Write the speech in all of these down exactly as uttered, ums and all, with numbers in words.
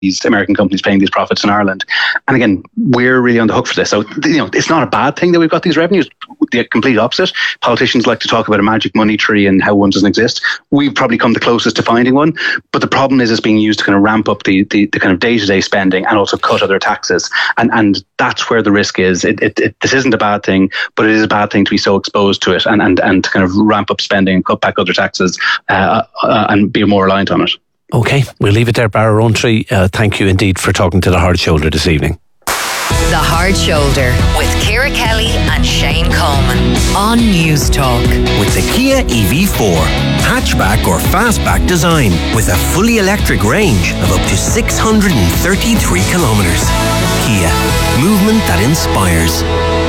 these American companies paying these profits in Ireland. And again, we're really on the hook for this. So, you know, it's not a bad thing that we've got these revenues. The complete opposite. Politicians like to talk about a magic money tree and how one doesn't exist. We've probably come the closest to finding one. But the problem is it's being used to kind of ramp up the, the, the kind of day-to-day spending and also cut other taxes. And and that's where the risk is. It, it, it, this isn't a bad thing, but it is a bad thing to be so exposed to it and, and, and to kind of ramp up spending and cut back other taxes uh, uh, and be more reliant on it. Okay, we'll leave it there, Barra Rowntree. Uh, thank you indeed for talking to The Hard Shoulder this evening. The Hard Shoulder with Ciara Kelly and Shane Coleman on News Talk. With the Kia E V four, hatchback or fastback design with a fully electric range of up to six hundred thirty-three kilometres. Kia, movement that inspires.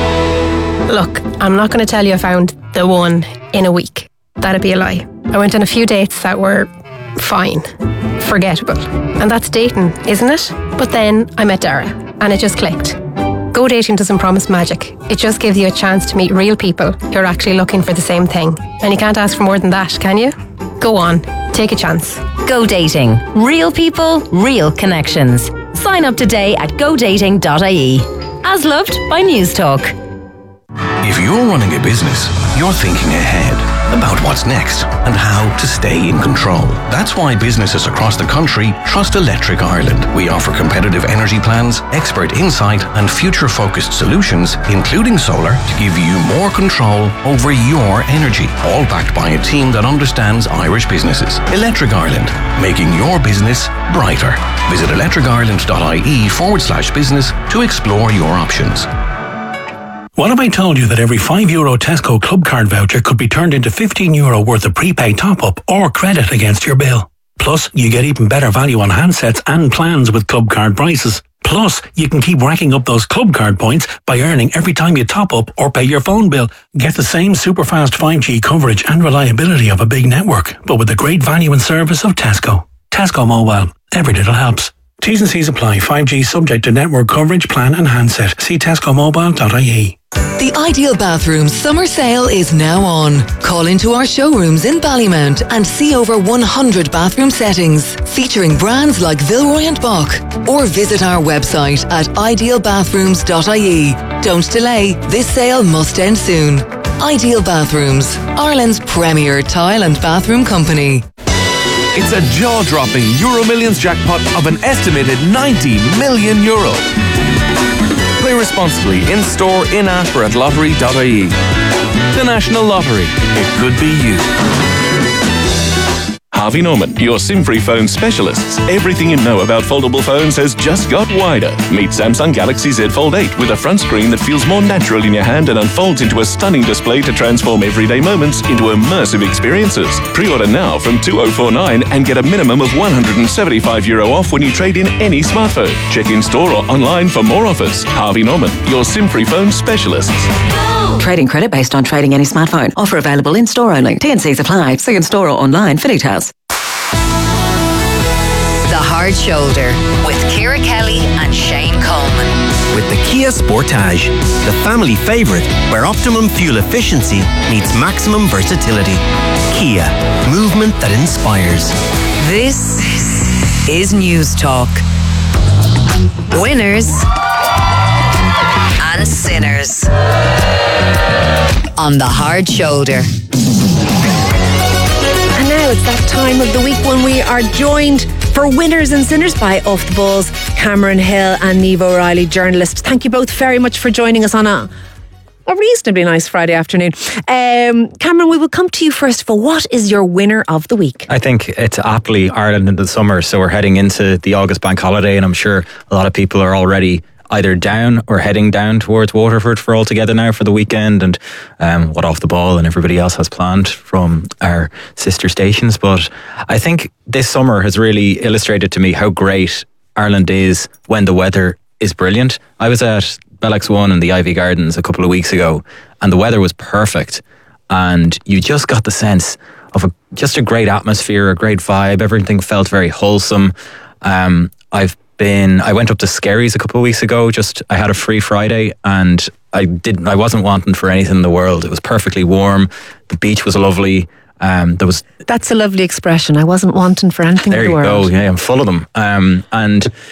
Look, I'm not going to tell you I found the one in a week. That'd be a lie. I went on a few dates that were fine, forgettable. And that's dating, isn't it? But then I met Dara and it just clicked. Go dating doesn't promise magic. It just gives you a chance to meet real people who are actually looking for the same thing. And you can't ask for more than that, can you? Go on, take a chance. Go dating. Real people, real connections. Sign up today at go dating dot I E. As loved by News Talk. If you're running a business, you're thinking ahead about what's next and how to stay in control. That's why businesses across the country trust Electric Ireland. We offer competitive energy plans, expert insight and future-focused solutions, including solar, to give you more control over your energy, all backed by a team that understands Irish businesses. Electric Ireland, making your business brighter. Visit electric ireland dot I E forward slash business to explore your options. What if I told you that every five euro Tesco Club Card voucher could be turned into fifteen euro worth of prepaid top-up or credit against your bill? Plus, you get even better value on handsets and plans with Club Card prices. Plus, you can keep racking up those Club Card points by earning every time you top up or pay your phone bill. Get the same super fast five G coverage and reliability of a big network, but with the great value and service of Tesco. Tesco Mobile. Every little helps. T's and C's apply. five G subject to network coverage, plan and handset. See tesco mobile dot I E. The Ideal Bathrooms summer sale is now on. Call into our showrooms in Ballymount and see over one hundred bathroom settings featuring brands like Villeroy and Boch, or visit our website at ideal bathrooms dot I E. Don't delay, this sale must end soon. Ideal Bathrooms, Ireland's premier tile and bathroom company. It's a jaw-dropping Euro Millions jackpot of an estimated ninety million euro. Play responsibly in-store, in-app or at lottery dot I E. The National Lottery. It could be you. Harvey Norman, your SIM-free phone specialists. Everything you know about foldable phones has just got wider. Meet Samsung Galaxy Z Fold eight with a front screen that feels more natural in your hand and unfolds into a stunning display to transform everyday moments into immersive experiences. Pre-order now from two thousand forty-nine and get a minimum of one hundred seventy-five euro off when you trade in any smartphone. Check in store or online for more offers. Harvey Norman, your SIM-free phone specialists. Trading credit based on trading any smartphone. Offer available in store only. T and C's apply. See in store or online for details. The Hard Shoulder with Ciara Kelly and Shane Coleman. With the Kia Sportage, the family favourite where optimum fuel efficiency meets maximum versatility. Kia, movement that inspires. This is News Talk. Winners and sinners on The Hard Shoulder. And now it's that time of the week when we are joined for Winners and Sinners by Off the Balls, Cameron Hill and Niamh O'Reilly, journalist. Thank you both very much for joining us on a, a reasonably nice Friday afternoon. Um, Cameron, we will come to you first of all. What is your winner of the week? I think it's aptly Ireland in the summer. So we're heading into the August bank holiday, and I'm sure a lot of people are already either down or heading down towards Waterford for All Together now for the weekend, and um, what Off the Ball and everybody else has planned from our sister stations. But I think this summer has really illustrated to me how great Ireland is when the weather is brilliant. I was at Bellex One in the Ivy Gardens a couple of weeks ago, and the weather was perfect, and you just got the sense of a, just a great atmosphere, a great vibe. Everything felt very wholesome. Um, I've been I went up to Skerries a couple of weeks ago. Just I had a free Friday, and I didn't I wasn't wanting for anything in the world. It was perfectly warm. The beach was lovely. Um, there was That's a lovely expression. I wasn't wanting for anything there in the you world. go. Yeah, I'm full of them. Um, and